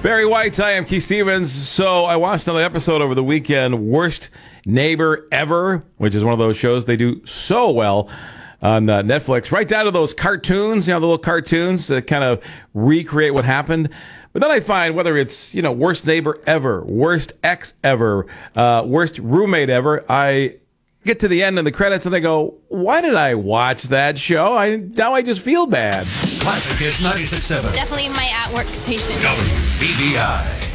Barry White, I am Keith Stevens. So I watched another episode over the weekend, Worst Neighbor Ever, which is one of those shows they do so well on Netflix. Right down to those cartoons, the little cartoons that kind of recreate what happened. But then I find whether it's, worst neighbor ever, worst ex ever, worst roommate ever, I get to the end of the credits and I go, why did I watch that show? Now I just feel bad. Classic Hits 96.7. Definitely my at-work station. WBBI.